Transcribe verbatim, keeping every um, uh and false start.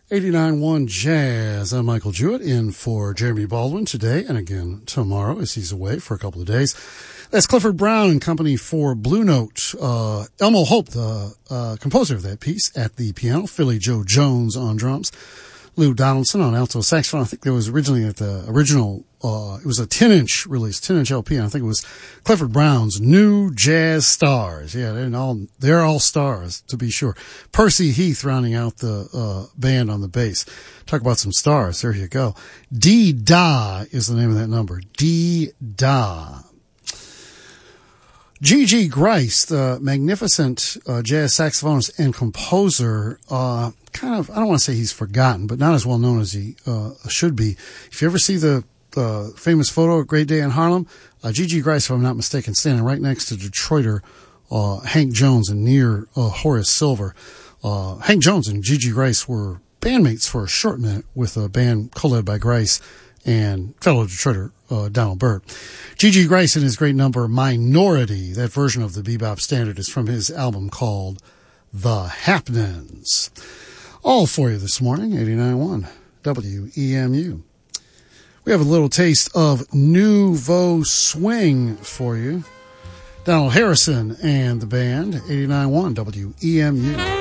eighty-nine point one Jazz. I'm Michael Jewett, in for Jeremy Baldwin today and again tomorrow as he's away for a couple of days. That's Clifford Brown and company for Blue Note. Uh, Elmo Hope, the uh, composer of that piece, at the piano. Philly Joe Jones on drums. Lou Donaldson on alto saxophone. I think there was originally at the original, uh, it was a ten inch release, ten inch L P, and I think it was Clifford Brown's New Jazz Stars. Yeah, they're all, they're all stars, to be sure. Percy Heath rounding out the, uh, band on the bass. Talk about some stars. There you go. D-Da is the name of that number. D-Da. Gigi Grice, the magnificent uh, jazz saxophonist and composer, uh, kind of, I don't want to say he's forgotten, but not as well known as he uh, should be. If you ever see the uh, famous photo of Great Day in Harlem, uh, Gigi Grice, if I'm not mistaken, standing right next to Detroiter uh, Hank Jones and near uh, Horace Silver. Uh, Hank Jones and Gigi Grice were bandmates for a short minute with a band co-led by Grice and fellow Detroiter uh, Donald Byrd. Gigi Grice and his great number Minority, that version of the bebop standard, is from his album called The Happenings. All for you this morning, eighty-nine point one W E M U. We have a little taste of Nouveau Swing for you. Donald Harrison and the band, eighty-nine point one W E M U.